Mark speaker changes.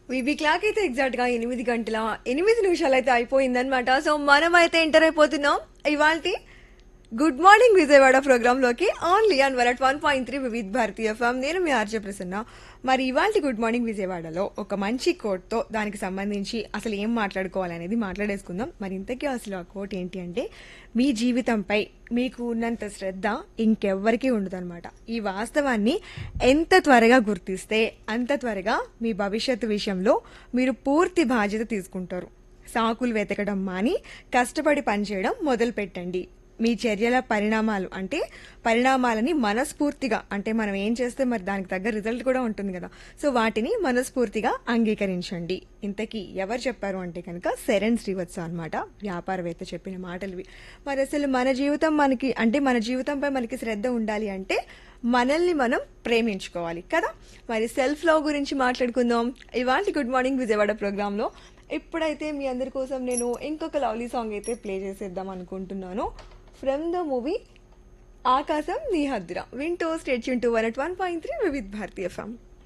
Speaker 1: VB clock అయితే exact గా 8 గంటల 8 నిమిషాలు అయితే అయిపోయిందనమాట. సో మనం అయితే ఎంటర్ అయిపోతున్నాం ఇవాల్టి గుడ్ మార్నింగ్ విజయవాడ ప్రోగ్రామ్ లోకి only on 101.3 Vividh Bharatiya FM. నేను మీ ఆర్జే ప్రసన్న. మరి ఇవాల్టి గుడ్ మార్నింగ్ విజయవాడలో ఒక మంచి కోట్ తో దానికి సంబంధించి అసలు ఏం మాట్లాడుకోవాలనేది మాట్లాడేసుకుందాం. మరి ఇంతకీ అసలు ఆ కోట్ ఏంటి అంటే, మీ జీవితంపై మీకు ఉన్నంత శ్రద్ధ ఇంకెవ్వరికీ ఉండదన్నమాట. ఈ వాస్తవాన్ని ఎంత త్వరగా గుర్తిస్తే అంత త్వరగా మీ భవిష్యత్తు విషయంలో మీరు పూర్తి బాధ్యత తీసుకుంటారు. సాకులు వెతకడం మాని కష్టపడి పనిచేయడం మొదలు పెట్టండి. మీ చర్యల పరిణామాలని మనస్ఫూర్తిగా, అంటే మనం ఏం చేస్తే మరి దానికి తగ్గ రిజల్ట్ కూడా ఉంటుంది కదా, సో వాటిని మనస్ఫూర్తిగా అంగీకరించండి. ఇంతకీ ఎవరు చెప్పారు అంటే కనుక సెరెన్ శ్రీవత్స అనమాట, వ్యాపారవేత్త చెప్పిన మాటలు ఇవి. మరి అసలు మన జీవితం మనకి, అంటే మన జీవితంపై మనకి శ్రద్ధ ఉండాలి అంటే మనల్ని మనం ప్రేమించుకోవాలి కదా. మరి సెల్ఫ్ లవ్ గురించి మాట్లాడుకుందాం ఇవాళ గుడ్ మార్నింగ్ విజయవాడ ప్రోగ్రామ్ లో. ఇప్పుడైతే మీ అందరి కోసం నేను ఇంకొక లవ్లీ సాంగ్ అయితే ప్లే చేసేద్దాం అనుకుంటున్నాను. ఫ్రమ్ ద మూవీ ఆకాశం నీ హద్దురా. వింటూ state Yoon to 101.3 Vividh Bharatiya FM.